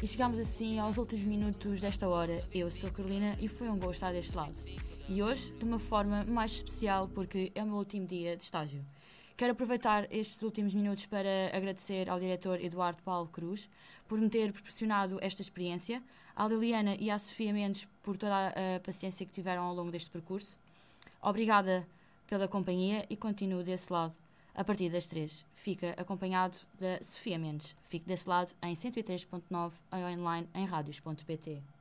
E chegamos assim aos últimos minutos desta hora. Eu sou a Carolina e foi um gosto estar deste lado. E hoje, de uma forma mais especial, porque é o meu último dia de estágio. Quero aproveitar estes últimos minutos para agradecer ao diretor Eduardo Paulo Cruz por me ter proporcionado esta experiência, à Liliana e à Sofia Mendes por toda a paciência que tiveram ao longo deste percurso. Obrigada pela companhia e continuo desse lado. A partir das 3, fica acompanhado da Sofia Mendes. Fique desse lado em 103.9 online em radios.pt.